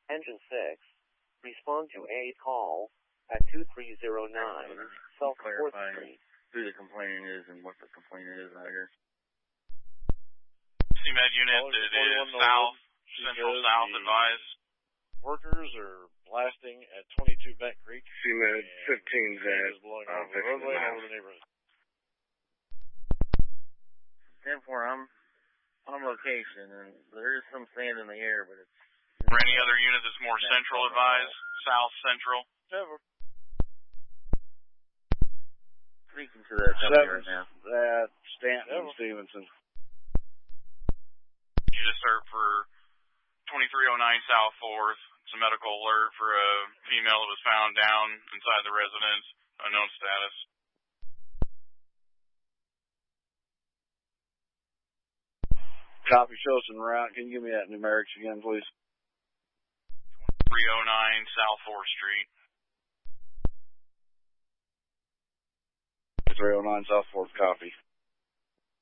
Engine 6. Respond to a call at 2309 South 4th Street. Who the complainant is and what the complainant is out here. CMed unit, it is south, central south advised. Workers are blasting at 22 Beck Creek. CMed 15's at is blowing over the roadway and over the neighborhood. 10-4, I'm on location, and there is some sand in the air, but it's... For any other unit that's more central advised, south central. Never. Speaking to that company right now. At Stanton and Stevenson. You just search for 2309 South 4th. It's a medical alert for a female that was found down inside the residence, unknown status. Copy, show us en route. Can you give me that numerics again, please? 2309 South 4th Street. 309 South 4th, copy.